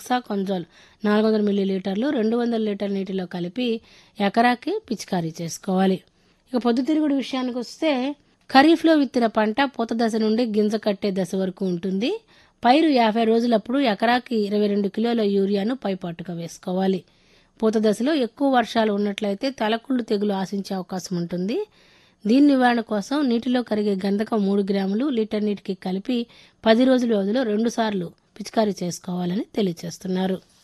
Hexaconazole 400 మిల్లీలీటర్లు 200 litre నీటిలో కలిపి ఎకరాకి పిచికారీ చేసుకోవాలి. ఇక పొద్దుతిరుగుడు విషయానికి వస్తే ఖరీఫ్లో విత్తిన పంట పూత దశ నుండి గింజ కట్టే దశ వరకు ఉంటుంది. పైరు 50 రోజులప్పుడు ఎకరాకి 22 కిలోల యూరియాను పైపాటుగా వేసుకోవాలి. పూత దశలో ఎక్కువ వర్షాలు ఉన్నట్లయితే తలకుళ్ళు తెగులు ఆశించే అవకాశం ఉంటుంది. దీని నివారణ కోసం నీటిలో కరిగే గంధకం 3 గ్రాములు లీటర్ నీటికి కలిపి 10 రోజుల వ్యవధిలో 2 సార్లు పిచికారీ చేసుకోవాలని తెలియజేస్తున్నారు.